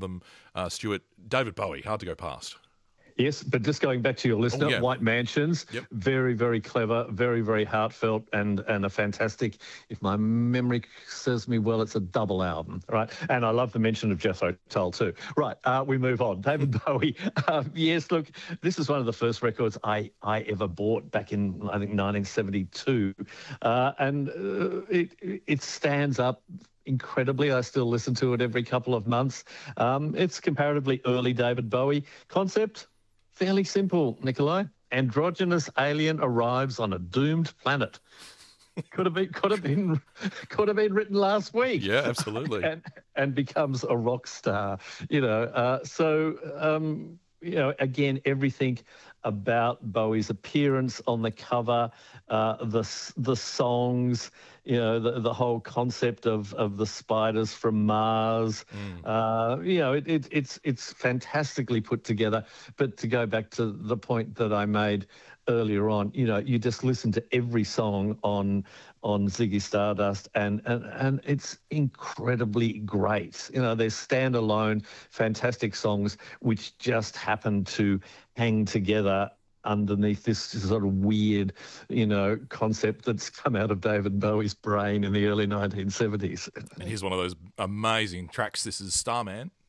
them, Stuart. David Bowie, hard to go past. Yes, but just going back to your listener, White Mansions, very, very clever, very, very heartfelt, and a fantastic, if my memory serves me well, it's a double album, right? And I love the mention of Jethro Tull too. Right, we move on. David Bowie, yes, look, this is one of the first records I ever bought back in, I think, 1972. And it stands up incredibly. I still listen to it every couple of months. It's comparatively early David Bowie. Concept? Fairly simple, Nikolai. Androgynous alien arrives on a doomed planet. Could have been written last week. Yeah, absolutely. and becomes a rock star. Again, everything about Bowie's appearance on the cover, the songs, the whole concept of the spiders from Mars. It's fantastically put together. But to go back to the point that I made earlier on, you just listen to every song on Ziggy Stardust, and it's incredibly great. They're standalone, fantastic songs which just happen to hang together underneath this sort of weird, concept that's come out of David Bowie's brain in the early 1970s. And here's one of those amazing tracks. This is Starman.